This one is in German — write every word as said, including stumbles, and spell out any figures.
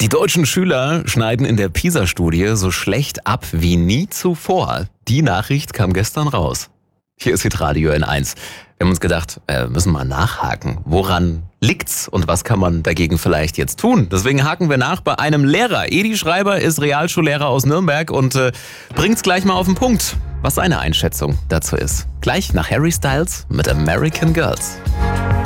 Die deutschen Schüler schneiden in der PISA-Studie so schlecht ab wie nie zuvor. Die Nachricht kam gestern raus. Hier ist Hitradio N eins. Wir haben uns gedacht, wir müssen mal nachhaken. Woran liegt's und was kann man dagegen vielleicht jetzt tun? Deswegen haken wir nach bei einem Lehrer. Edi Schreiber ist Realschullehrer aus Nürnberg und äh, bringt's gleich mal auf den Punkt, was seine Einschätzung dazu ist. Gleich nach Harry Styles mit American Girls.